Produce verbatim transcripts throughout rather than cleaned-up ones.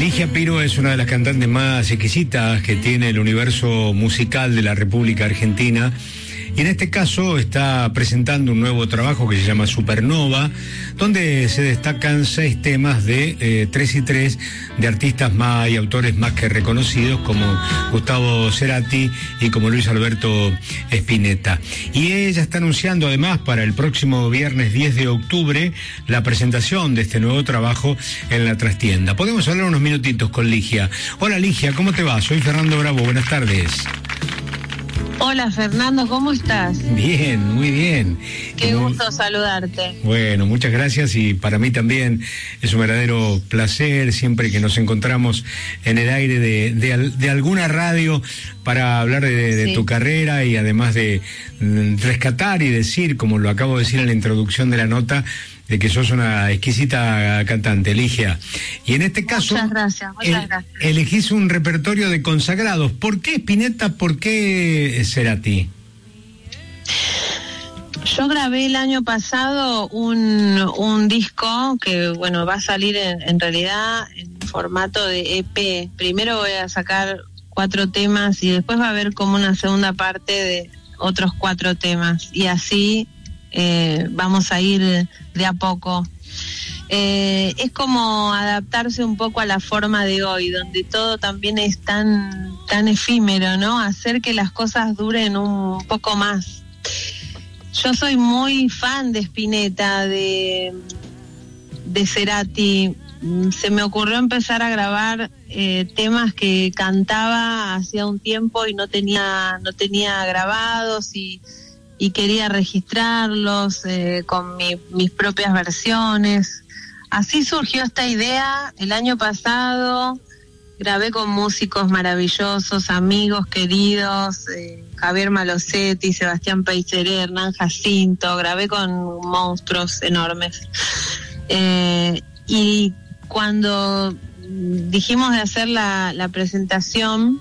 Ligia Piro es una de las cantantes más exquisitas que tiene el universo musical de la República Argentina. Y en este caso está presentando un nuevo trabajo que se llama Supernova, donde se destacan seis temas de eh, tres y tres de artistas más y autores más que reconocidos, como Gustavo Cerati y como Luis Alberto Spinetta. Y ella está anunciando además para el próximo viernes diez de octubre la presentación de este nuevo trabajo en la trastienda. Podemos hablar unos minutitos con Ligia. Hola Ligia, ¿cómo te va? Soy Fernando Bravo, buenas tardes. Hola Fernando, ¿cómo estás? Bien, muy bien. Qué muy... gusto saludarte. Bueno, muchas gracias y para mí también es un verdadero placer siempre que nos encontramos en el aire de, de, de alguna radio para hablar de, de sí. tu carrera y además de rescatar y decir, como lo acabo de decir en la introducción de la nota, de que sos una exquisita cantante, Ligia. Y en este caso, muchas gracias, muchas el, gracias. elegís un repertorio de consagrados. ¿Por qué Spinetta? ¿Por qué Cerati? Yo grabé el año pasado un, un disco que, bueno, va a salir en, en realidad en formato de E P. Primero voy a sacar cuatro temas y después va a haber como una segunda parte de otros cuatro temas. Y así eh, vamos a ir de a poco. Eh, es como adaptarse un poco a la forma de hoy, donde todo también es tan, tan efímero, ¿no? Hacer que las cosas duren un poco más. Yo soy muy fan de Spinetta, de, de Cerati. Se me ocurrió empezar a grabar eh, temas que cantaba hacía un tiempo y no tenía, no tenía grabados y y quería registrarlos eh, con mi, mis propias versiones. Así surgió esta idea el año pasado. Grabé con músicos maravillosos, amigos queridos, eh, Javier Malosetti, Sebastián Peiseré, Hernán Jacinto. Grabé con monstruos enormes. Eh, y cuando dijimos de hacer la, la presentación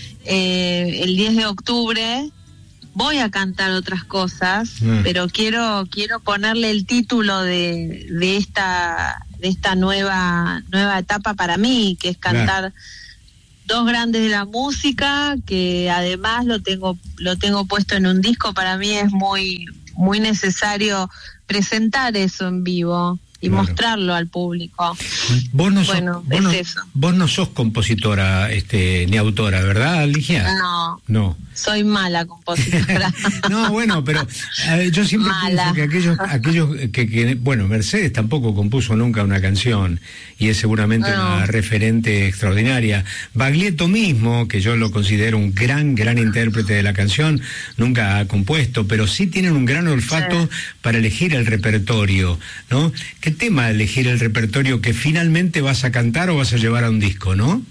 eh, el diez de octubre, voy a cantar otras cosas, mm. pero quiero quiero ponerle el título de de esta de esta nueva nueva etapa para mí, que es cantar yeah. dos grandes de la música, que además lo tengo lo tengo puesto en un disco. Para mí es muy muy necesario presentar eso en vivo y claro. mostrarlo al público. Vos no, bueno, sos, vos, no, eso. vos no sos compositora este, ni autora, ¿verdad, Ligia? No, no. Soy mala compositora. No, bueno, pero ver, yo siempre mala. pienso que aquellos, aquellos que, que, bueno, Mercedes tampoco compuso nunca una canción y es seguramente no. una referente extraordinaria. Baglietto mismo, que yo lo considero un gran, gran intérprete de la canción, nunca ha compuesto, pero sí tienen un gran olfato sí. para elegir el repertorio, ¿no? ¿Qué tema elegir el repertorio que finalmente vas a cantar o vas a llevar a un disco, no?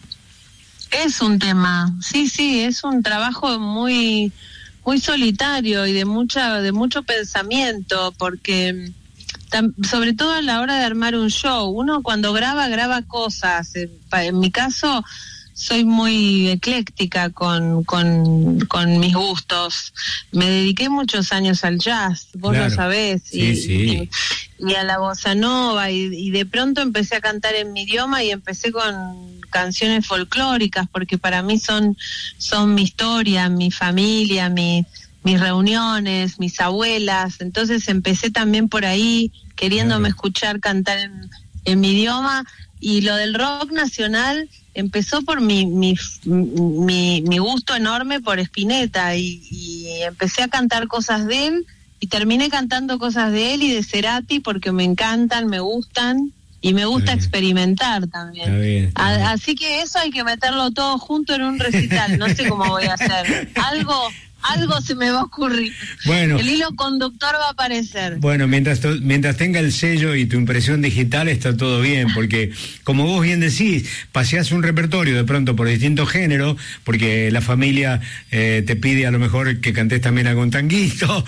Es un tema, sí, sí, es un trabajo muy muy solitario y de mucha de mucho pensamiento, porque tam, sobre todo a la hora de armar un show, uno cuando graba, graba cosas. En, en mi caso, soy muy ecléctica con, con, con mis gustos. Me dediqué muchos años al jazz, vos claro. lo sabés, sí, y, sí. y, y a la bossa nova, y, y de pronto empecé a cantar en mi idioma y empecé con canciones folclóricas, porque para mí son son mi historia, mi familia, mi, mis reuniones, mis abuelas. Entonces empecé también por ahí, queriéndome claro. escuchar cantar en, en mi idioma. Y lo del rock nacional empezó por mi mi, mi, mi gusto enorme por Spinetta, y, y empecé a cantar cosas de él, y terminé cantando cosas de él y de Cerati porque me encantan, me gustan. Y me gusta experimentar también. Está bien, está bien. A, así que eso hay que meterlo todo junto en un recital. No sé cómo voy a hacer. Algo algo se me va a ocurrir. Bueno, el hilo conductor va a aparecer. Bueno, mientras, to, mientras tenga el sello y tu impresión digital está todo bien, porque como vos bien decís, paseás un repertorio de pronto por distintos géneros, porque la familia eh, te pide a lo mejor que cantes también algún tanguito,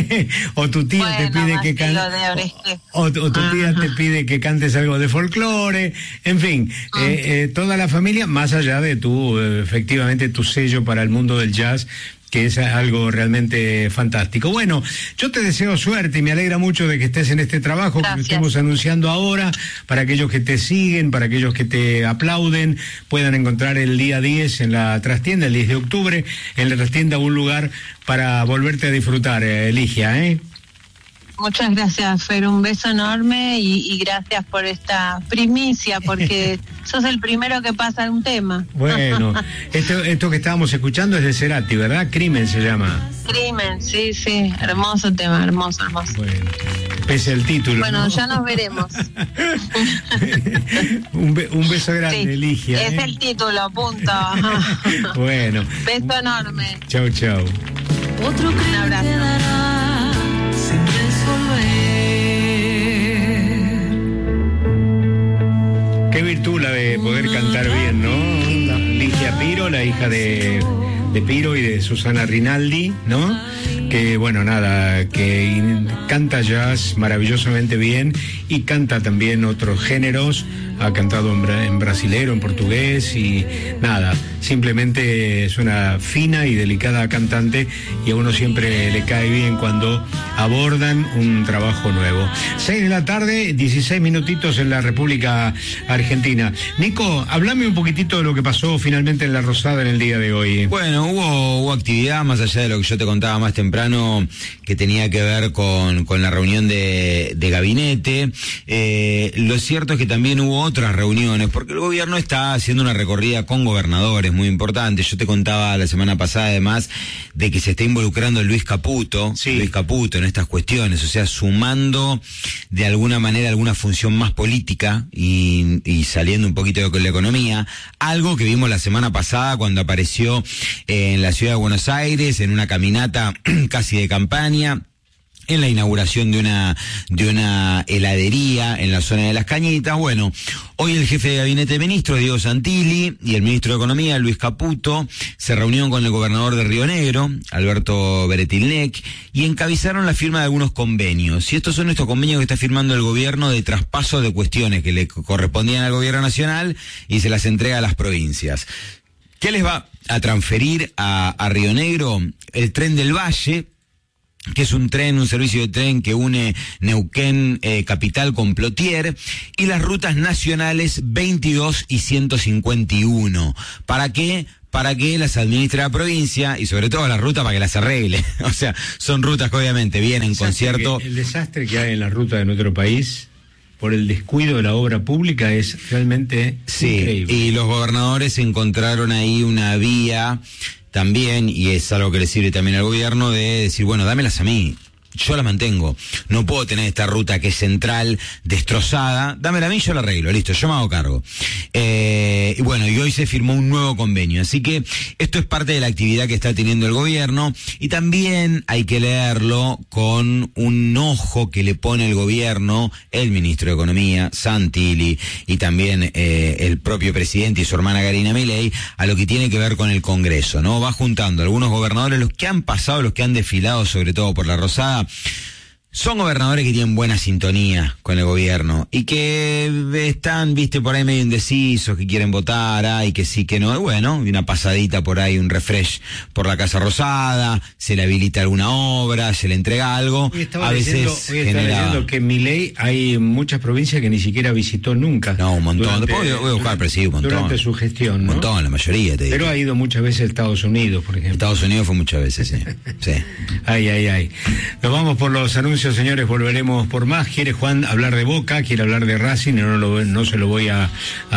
o tu tía bueno, te pide que cantes, o, o, o tu tía te pide que cantes algo de folclore, en fin, uh-huh. eh, eh, toda la familia, más allá de tu, eh, efectivamente, tu sello para el mundo del jazz, que es algo realmente fantástico. Bueno, yo te deseo suerte y me alegra mucho de que estés en este trabajo. Gracias. Que lo estemos anunciando ahora, para aquellos que te siguen, para aquellos que te aplauden, puedan encontrar el día diez en la trastienda, el diez de octubre, en la trastienda un lugar para volverte a disfrutar, Ligia, ¿eh? Muchas gracias, Fer, un beso enorme y, y gracias por esta primicia, porque sos el primero que pasa un tema. Bueno, esto, esto que estábamos escuchando es de Cerati, ¿verdad? Crimen se llama. Crimen, sí, sí, hermoso tema, hermoso, hermoso. Bueno, pese el título. Bueno, ¿no? Ya nos veremos. un, be, un beso grande, sí, Ligia. Es ¿eh? el título, punto. Bueno. Beso enorme. Chau, chau. Otro un abrazo. Qué virtud la de poder cantar bien, ¿no? Ligia Piro, la hija de, de Piro y de Susana Rinaldi, ¿no? Que, bueno, nada, que canta jazz maravillosamente bien y canta también otros géneros. Ha cantado en, bra en brasilero, en portugués y nada, simplemente es una fina y delicada cantante y a uno siempre le cae bien cuando abordan un trabajo nuevo. seis de la tarde, dieciséis minutitos en la República Argentina. Nico, háblame un poquitito de lo que pasó finalmente en La Rosada en el día de hoy. Bueno, hubo, hubo actividad más allá de lo que yo te contaba más temprano, que tenía que ver con, con la reunión de, de gabinete. Eh, lo cierto es que también hubo otras reuniones, porque el gobierno está haciendo una recorrida con gobernadores muy importante. Yo te contaba la semana pasada además de que se está involucrando Luis Caputo, sí. Luis Caputo en estas cuestiones, o sea, sumando de alguna manera alguna función más política y, y saliendo un poquito de la economía, algo que vimos la semana pasada cuando apareció en la ciudad de Buenos Aires en una caminata casi de campaña, en la inauguración de una de una heladería en la zona de Las Cañitas. Bueno, hoy el jefe de gabinete de ministros, Diego Santilli, y el ministro de Economía, Luis Caputo, se reunieron con el gobernador de Río Negro, Alberto Beretilnec, y encabezaron la firma de algunos convenios. Y estos son estos convenios que está firmando el gobierno de traspaso de cuestiones que le correspondían al gobierno nacional y se las entrega a las provincias. ¿Qué les va a transferir a, a Río Negro? El Tren del Valle, que es un tren, un servicio de tren que une Neuquén eh, capital con Plotier, y las rutas nacionales veintidós y ciento cincuenta y uno. ¿Para qué? Para que las administre la provincia y sobre todo la ruta para que las arregle. O sea, son rutas que obviamente vienen con cierto... El desastre que hay en la ruta de nuestro país por el descuido de la obra pública es realmente sí, increíble. Y los gobernadores encontraron ahí una vía también, y es algo que le sirve también al gobierno, de decir, bueno, dámelas a mí, yo las mantengo, no puedo tener esta ruta que es central, destrozada, dámela a mí, yo la arreglo, listo, yo me hago cargo. Eh, y bueno, y hoy se firmó un nuevo convenio, así que esto es parte de la actividad que está teniendo el gobierno, y también hay que leerlo con un ojo que le pone el gobierno, el ministro de Economía, Santilli, y también eh, el propio presidente y su hermana Karina Milei, a lo que tiene que ver con el Congreso, ¿no? Va juntando algunos gobernadores, los que han pasado, los que han desfilado, sobre todo por La Rosada. Son gobernadores que tienen buena sintonía con el gobierno y que están, viste, por ahí medio indecisos, que quieren votar, ay, que sí, que no. Bueno, una pasadita por ahí, un refresh por la Casa Rosada, se le habilita alguna obra, se le entrega algo. Hoy estaba a veces leyendo, hoy estaba genera... leyendo que en Milei hay muchas provincias que ni siquiera visitó nunca. No, un montón. Durante, Después voy a buscar, pero sí, un montón. Durante su gestión, ¿no? Un montón, la mayoría, te digo. Pero ha ido muchas veces a Estados Unidos, por ejemplo. Estados Unidos fue muchas veces, sí. Sí. Ay, ay, ay. Nos vamos por los anuncios, señores, volveremos por más. Quiere Juan hablar de Boca, quiere hablar de Racing, no, lo, no se lo voy a, a,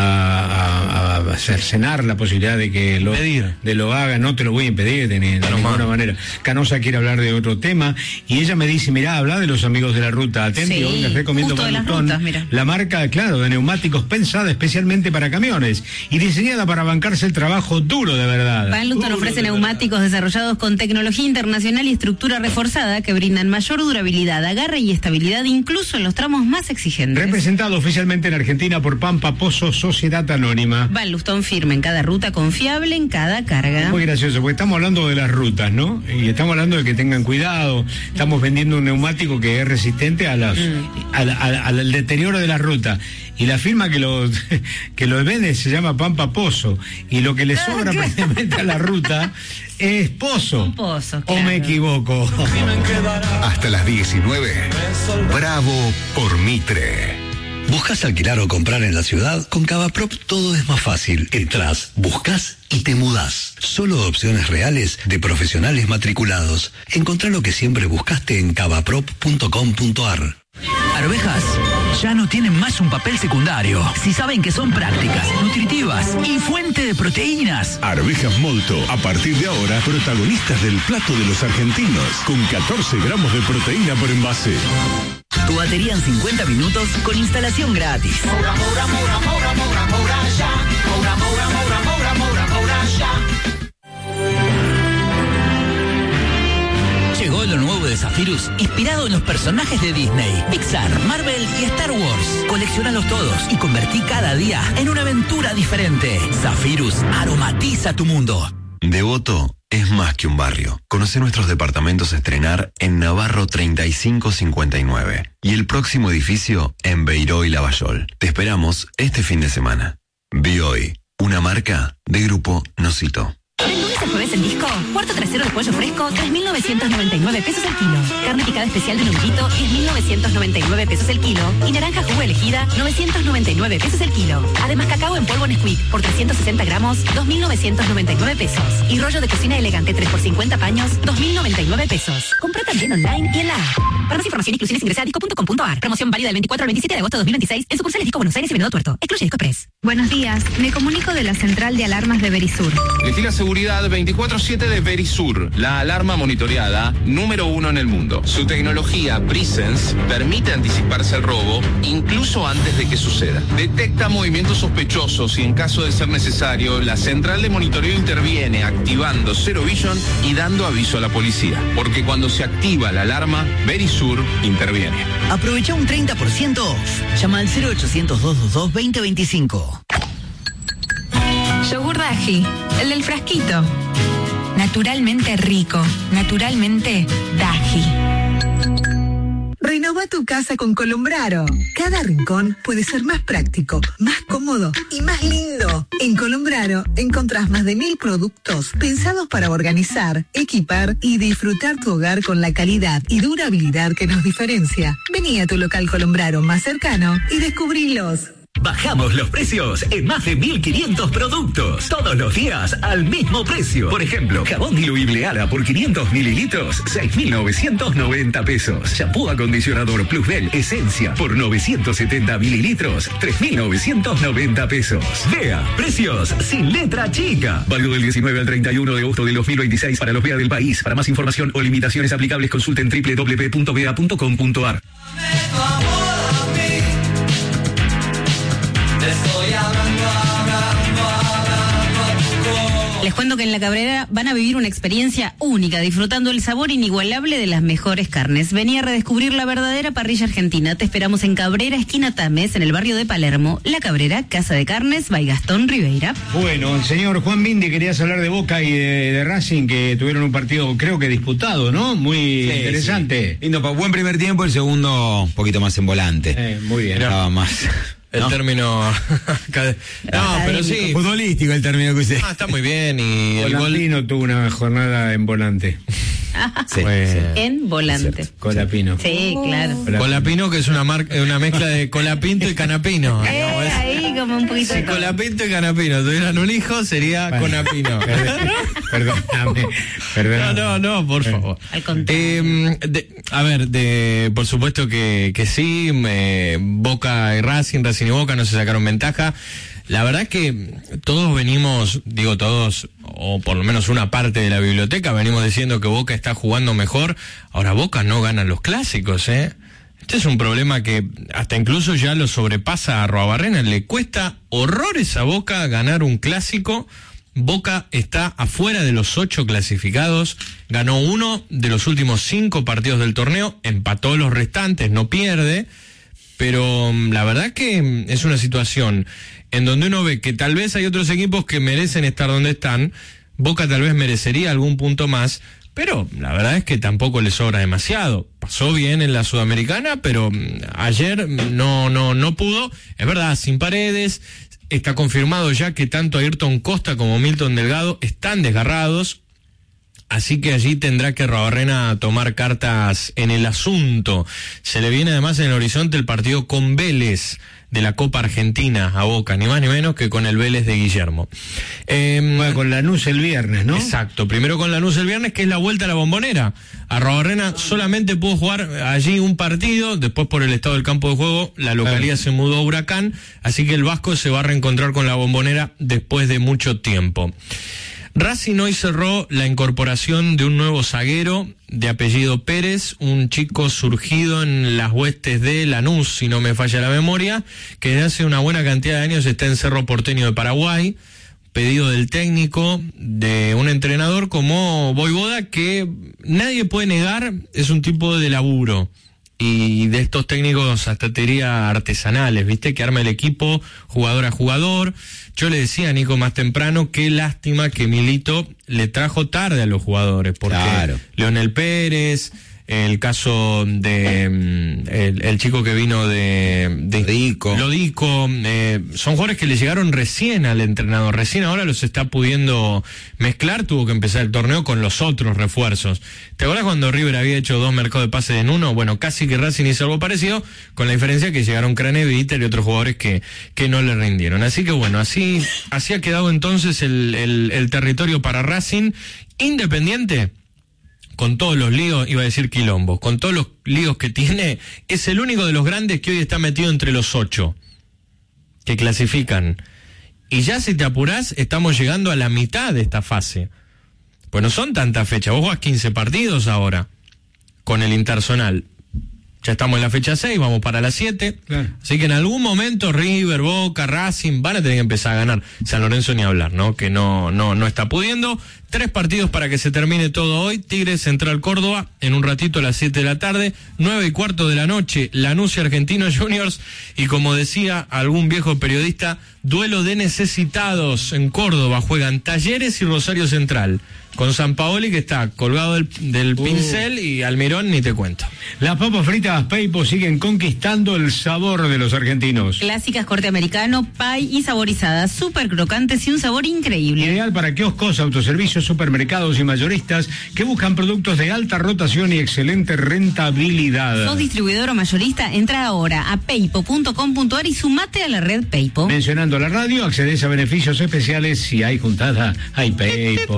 a, a cercenar la posibilidad de que lo, de lo haga, no te lo voy a impedir de, de no ninguna manera. Canosa quiere hablar de otro tema y ella me dice, mirá, habla de los amigos de la ruta, atento, sí, les recomiendo Balutón, la marca, claro, de neumáticos pensada especialmente para camiones y diseñada para bancarse el trabajo duro de verdad. Van Luton ofrece neumáticos desarrollados con tecnología internacional y estructura reforzada que brindan mayor durabilidad, agarre y estabilidad incluso en los tramos más exigentes. Representado oficialmente en Argentina por Pampa Pozo Sociedad Anónima. Van Luton firme en cada ruta, confiable en cada carga. Muy gracioso, porque estamos hablando de las rutas, ¿no? Y estamos hablando de que tengan cuidado. Estamos vendiendo un neumático que es resistente a las, mm. al, al, al deterioro de la ruta. y la firma que lo, que lo vende se llama Pampa Pozo, y lo que le sobra prácticamente a la ruta es pozo. Un pozo, ¿O claro. me equivoco? Hasta las diecinueve. Bravo por Mitre. ¿Buscas alquilar o comprar en la ciudad? Con Cavaprop todo es más fácil. Entrás, buscas y te mudás. Solo opciones reales de profesionales matriculados. Encontrá lo que siempre buscaste en cavaprop punto com punto ar. Arvejas ya no tienen más un papel secundario. Si saben que son prácticas, nutritivas y fuente de proteínas. Arvejas Molto, a partir de ahora, protagonistas del plato de los argentinos, con catorce gramos de proteína por envase. Tu batería en cincuenta minutos con instalación gratis. Moura, Moura, Moura, Moura, Moura, Moura, ya. Moura, Moura, Moura, Moura, Moura, Moura, ya. Llegó lo nuevo de Zephyrus, inspirado en los personajes de Disney, Pixar, Marvel y Star Wars. Coleccionalos todos y convertí cada día en una aventura diferente. Zephyrus aromatiza tu mundo. Devoto es más que un barrio. Conoce nuestros departamentos a estrenar en Navarro treinta y cinco cincuenta y nueve y el próximo edificio en Beiró y Lavallol. Te esperamos este fin de semana. Bioy, una marca de Grupo Nocito. Del lunes al jueves en Disco, cuarto trasero de pollo fresco, tres mil novecientos noventa y nueve pesos el kilo. Carne picada especial de novillito, diez mil novecientos noventa y nueve pesos el kilo. Y naranja jugo elegida, novecientos noventa y nueve pesos el kilo. Además, cacao en polvo Nesquik por trescientos sesenta gramos, dos mil novecientos noventa y nueve pesos. Y rollo de cocina elegante tres por cincuenta paños, dos mil noventa y nueve pesos. Compra también online y en la app. Para más información y exclusiones ingresa a disco punto com punto ar. Promoción válida del veinticuatro al veintisiete de agosto de dos mil veintiséis en sucursales Disco Buenos Aires y Venado Tuerto. Excluye Disco Express. Buenos días, me comunico de la central de alarmas de Verisur. Decir la seguridad veinticuatro siete de Verisur, la alarma monitoreada número uno en el mundo. Su tecnología Presence permite anticiparse al robo incluso antes de que suceda. Detecta movimientos sospechosos y en caso de ser necesario, la central de monitoreo interviene activando Zero Vision y dando aviso a la policía. Porque cuando se activa la alarma, Verisur interviene. Aprovecha un treinta por ciento off. Llama al cero ochocientos, doscientos veintidós, veinte veinticinco. Yogur Daji, el del frasquito. Naturalmente rico, naturalmente Daji. Renova tu casa con Colombraro. Cada rincón puede ser más práctico, más cómodo y más lindo. En Colombraro encontrás más de mil productos pensados para organizar, equipar y disfrutar tu hogar con la calidad y durabilidad que nos diferencia. Vení a tu local Colombraro más cercano y descubrilos. Bajamos los precios en más de mil quinientos productos. Todos los días al mismo precio. Por ejemplo, jabón diluible Ala por quinientos mililitros, seis mil novecientos noventa pesos. Shampoo acondicionador Plusbel Esencia por novecientos setenta mililitros, tres mil novecientos noventa pesos. Vea, precios sin letra chica. Válido del diecinueve al treinta y uno de agosto del dos mil veintiséis para los V E A del país. Para más información o limitaciones aplicables consulten doble u doble u doble u punto v e a punto com punto ar. Les cuento que en La Cabrera van a vivir una experiencia única, disfrutando el sabor inigualable de las mejores carnes. Vení a redescubrir la verdadera parrilla argentina. Te esperamos en Cabrera, esquina Tames, en el barrio de Palermo. La Cabrera, Casa de Carnes, by Gastón Ribeira. Bueno, el señor Juan Bindi, querías hablar de Boca y de, de Racing, que tuvieron un partido, creo que disputado, ¿no? Muy sí, interesante. Sí. Lindo, buen primer tiempo, el segundo un poquito más en volante. Eh, muy bien. Estaba más... El ¿no? término... no, pero sí. Futbolístico el término que usé. Ah, está muy bien y el Colapino gol... tuvo una jornada en volante. Sí, pues, sí. En volante. Colapino. Sí, claro. Colapino, Colapino que es una marca, una mezcla de colapinto y canapino. Eh, no, es... Ahí como un poquito si de colapinto y canapino tuvieran un hijo, sería bueno, conapino. Perdóname. Perdóname. No, no, no, por favor. Al contrario. Eh, de, a ver, de, por supuesto que, que sí, eh, Boca y Racing, Racing y Boca no se sacaron ventaja. La verdad es que todos venimos, digo todos, o por lo menos una parte de la biblioteca, venimos diciendo que Boca está jugando mejor. Ahora Boca no gana los clásicos, ¿eh? Este es un problema que hasta incluso ya lo sobrepasa a Arruabarrena. Le cuesta horrores a Boca ganar un clásico. Boca está afuera de los ocho clasificados, ganó uno de los últimos cinco partidos del torneo, empató los restantes, no pierde, pero la verdad que es una situación en donde uno ve que tal vez hay otros equipos que merecen estar donde están. Boca tal vez merecería algún punto más, pero la verdad es que tampoco le sobra demasiado. Pasó bien en la Sudamericana, pero ayer no, no, no pudo. Es verdad, sin Paredes. Está confirmado ya que tanto Ayrton Costa como Milton Delgado están desgarrados. Así que allí tendrá que Arrobarrena tomar cartas en el asunto. Se le viene además en el horizonte el partido con Vélez de la Copa Argentina a Boca, ni más ni menos que con el Vélez de Guillermo. Eh, bueno, con Lanús el viernes, ¿no? Exacto, primero con Lanús el viernes, que es la vuelta a la Bombonera. Arrobarrena solamente pudo jugar allí un partido, después por el estado del campo de juego, la localidad se mudó a Huracán, así que el Vasco se va a reencontrar con la Bombonera después de mucho tiempo. Racing hoy cerró la incorporación de un nuevo zaguero de apellido Pérez, un chico surgido en las huestes de Lanús, si no me falla la memoria, que desde hace una buena cantidad de años está en Cerro Porteño de Paraguay, pedido del técnico, de un entrenador como Voivoda, que nadie puede negar, es un tipo de laburo. Y de estos técnicos hasta te diría artesanales, ¿viste? Que arma el equipo jugador a jugador. Yo le decía a Nico más temprano, qué lástima que Milito le trajo tarde a los jugadores, porque claro. Leonel Pérez, el caso de el, el chico que vino de, de Lodico, Lodico eh, son jugadores que le llegaron recién al entrenador, recién ahora los está pudiendo mezclar, tuvo que empezar el torneo con los otros refuerzos. ¿Te acuerdas cuando River había hecho dos mercados de pases en uno? Bueno, casi que Racing hizo algo parecido, con la diferencia que llegaron Craneviter y otros jugadores que, que no le rindieron. Así que bueno, así, así ha quedado entonces el, el, el territorio para Racing. Independiente, con todos los líos, iba a decir quilombos, con todos los líos que tiene, es el único de los grandes que hoy está metido entre los ocho que clasifican. Y ya si te apurás, estamos llegando a la mitad de esta fase. Pues no son tantas fechas, vos jugás quince partidos ahora, con el Interzonal. Ya estamos en la fecha seis, vamos para la siete. Claro. Así que en algún momento River, Boca, Racing van a tener que empezar a ganar. San Lorenzo ni hablar, ¿no? Que no, no, no está pudiendo. Tres partidos para que se termine todo hoy. Tigres, Central Córdoba, en un ratito a las siete de la tarde. Nueve y cuarto de la noche, Lanús y Argentinos Juniors. Y como decía algún viejo periodista, duelo de necesitados en Córdoba. Juegan Talleres y Rosario Central. Con Sampaoli, que está colgado del, del uh. pincel, y Almirón ni te cuento. Las papas fritas Peipo siguen conquistando el sabor de los argentinos. Clásicas corte americano, pie y saborizadas, súper crocantes y un sabor increíble. Ideal para kioscos, autoservicios, supermercados y mayoristas que buscan productos de alta rotación y excelente rentabilidad. ¿Sos distribuidor o mayorista? Entra ahora a peipo punto com punto ar y sumate a la red Peipo. Mencionando la radio, accedes a beneficios especiales. Si hay juntada, hay Peipo.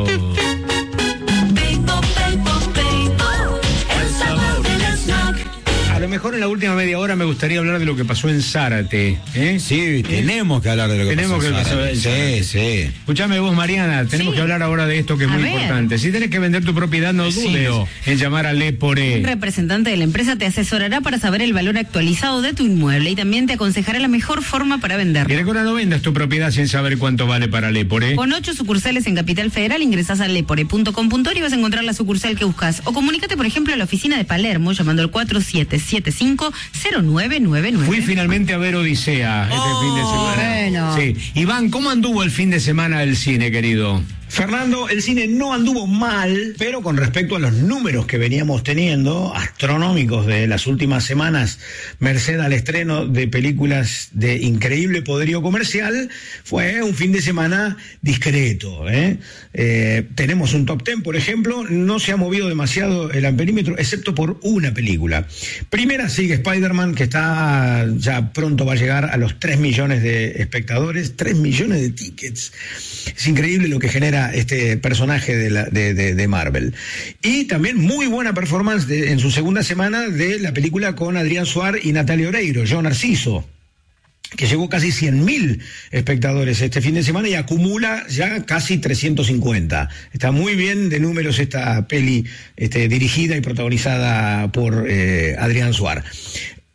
A lo mejor en la última media hora me gustaría hablar de lo que pasó en Zárate. ¿eh? Sí, tenemos que hablar de lo que tenemos pasó en que Zárate. Zárate. Sí, sí. Escuchame vos, Mariana, tenemos sí. que hablar ahora de esto que es a muy ver. importante. Si tenés que vender tu propiedad, no Sí, dudes no. en llamar a Lepore. Un representante de la empresa te asesorará para saber el valor actualizado de tu inmueble y también te aconsejará la mejor forma para Y venderlo. recuerda, no vendas tu propiedad sin saber cuánto vale para Lepore. Con ocho sucursales en Capital Federal, ingresás a lepore punto com punto ar y vas a encontrar la sucursal que buscas. O comunícate, por ejemplo, a la oficina de Palermo llamando al cuatro siete siete cinco cero nueve nueve nueve. Fui finalmente a ver Odisea este Oh, fin de semana. bueno. Sí. Iván, ¿cómo anduvo el fin de semana del cine, querido? Fernando, el cine no anduvo mal, pero con respecto a los números que veníamos teniendo, astronómicos de las últimas semanas, merced al estreno de películas de increíble poderío comercial, fue un fin de semana discreto. ¿eh? Eh, tenemos un top ten, por ejemplo, no se ha movido demasiado el amperímetro, excepto por una película. Primera sigue Spider-Man, que está ya pronto va a llegar a los tres millones de espectadores, tres millones de tickets. Es increíble lo que genera este personaje de, la, de, de, de Marvel. Y también muy buena performance de, en su segunda semana de la película con Adrián Suárez y Natalia Oreiro, Yo Narciso, que llegó casi cien mil espectadores este fin de semana y acumula ya casi trescientos cincuenta. Está muy bien de números esta peli este, dirigida y protagonizada por eh, Adrián Suárez.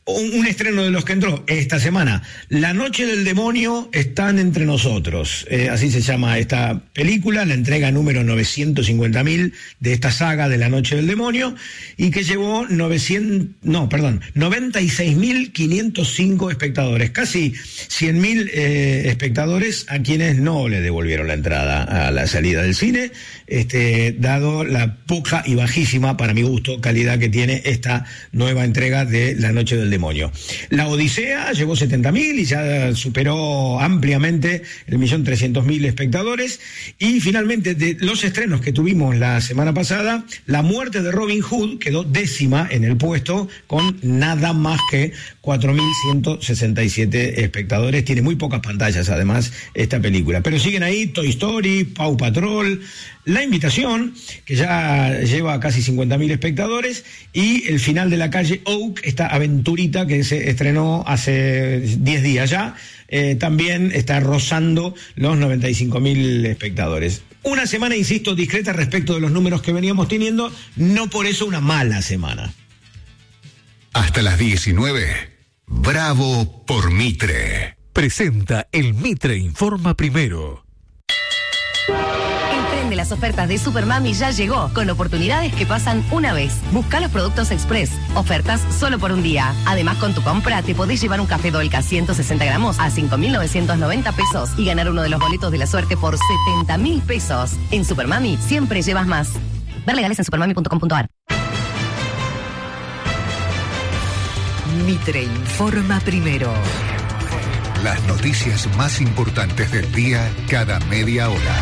Un, un estreno de los que entró esta semana. La Noche del Demonio están entre nosotros. Eh, así se llama esta película, la entrega número novecientos cincuenta mil de esta saga de La Noche del Demonio, y que llevó novecientos, no, perdón, noventa y seis mil quinientos cinco espectadores, casi cien mil eh, espectadores a quienes no le devolvieron la entrada a la salida del cine, este, dado la poca y bajísima, para mi gusto, calidad que tiene esta nueva entrega de La Noche del Demonio. La Odisea llegó setenta mil y ya superó ampliamente el millón trescientos mil espectadores. Y finalmente, de los estrenos que tuvimos la semana pasada, La Muerte de Robin Hood quedó décima en el puesto con nada más que cuatro mil ciento sesenta y siete espectadores. Tiene muy pocas pantallas además esta película, pero siguen ahí Toy Story, Paw Patrol, La Invitación, que ya lleva casi cincuenta mil espectadores, y El Final de la Calle Oak, esta aventurita que se estrenó hace diez días ya, eh, también está rozando los noventa y cinco mil espectadores. Una semana, insisto, discreta respecto de los números que veníamos teniendo, no por eso una mala semana. Hasta las diecinueve, Bravo por Mitre. Presenta el Mitre Informa Primero. El tren de las ofertas de Supermami ya llegó, con oportunidades que pasan una vez. Busca los productos Express, ofertas solo por un día. Además, con tu compra te podés llevar un café Dolca ciento sesenta gramos a cinco mil novecientos noventa pesos y ganar uno de los boletos de la suerte por setenta mil pesos. En Supermami siempre llevas más. Ver legales en supermami punto com punto a r. Mitre Informa Primero. Las noticias más importantes del día cada media hora.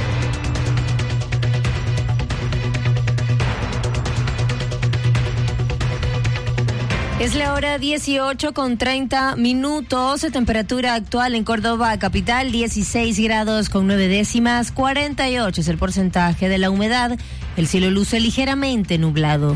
Es la hora dieciocho con treinta minutos, temperatura actual en Córdoba capital dieciséis grados con nueve décimas, cuarenta y ocho es el porcentaje de la humedad, el cielo luce ligeramente nublado.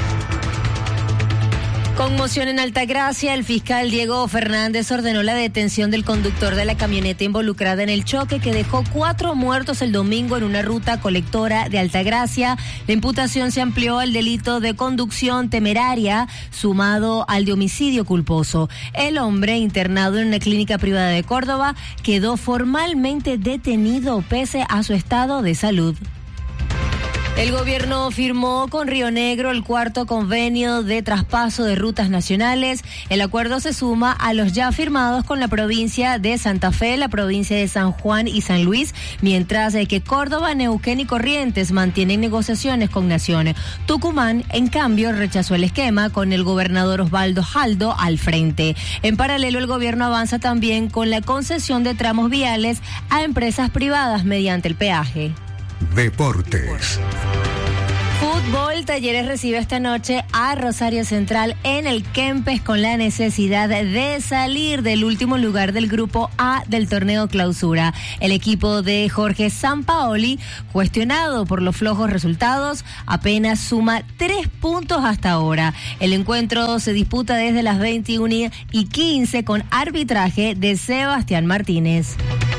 Conmoción en Altagracia, el fiscal Diego Fernández ordenó la detención del conductor de la camioneta involucrada en el choque que dejó cuatro muertos el domingo en una ruta colectora de Altagracia. La imputación se amplió al delito de conducción temeraria, sumado al de homicidio culposo. El hombre, internado en una clínica privada de Córdoba, quedó formalmente detenido pese a su estado de salud. El gobierno firmó con Río Negro el cuarto convenio de traspaso de rutas nacionales. El acuerdo se suma a los ya firmados con la provincia de Santa Fe, la provincia de San Juan y San Luis, mientras que Córdoba, Neuquén y Corrientes mantienen negociaciones con Nación. Tucumán, en cambio, rechazó el esquema con el gobernador Osvaldo Jaldo al frente. En paralelo, el gobierno avanza también con la concesión de tramos viales a empresas privadas mediante el peaje. Deportes. Fútbol, Talleres recibe esta noche a Rosario Central en el Kempes con la necesidad de salir del último lugar del grupo A del torneo Clausura. El equipo de Jorge Sampaoli, cuestionado por los flojos resultados, apenas suma tres puntos hasta ahora. El encuentro se disputa desde las veintiuna y quince con arbitraje de Sebastián Martínez.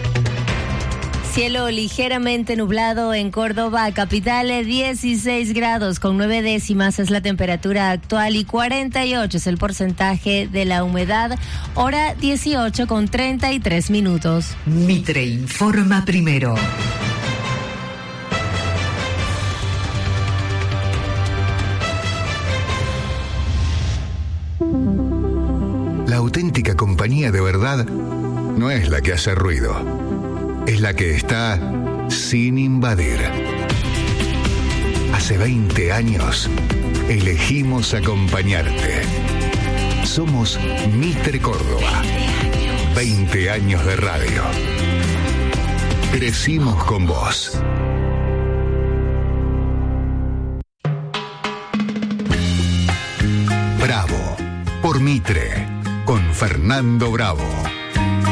Cielo ligeramente nublado en Córdoba, capital, dieciséis grados con nueve décimas es la temperatura actual y cuarenta y ocho es el porcentaje de la humedad, hora dieciocho con treinta y tres minutos. Mitre Informa Primero. La auténtica compañía de verdad no es la que hace ruido. Es la que está sin invadir. Hace veinte años elegimos acompañarte. Somos Mitre Córdoba. veinte años de radio. Crecimos con vos. Bravo por Mitre con Fernando Bravo.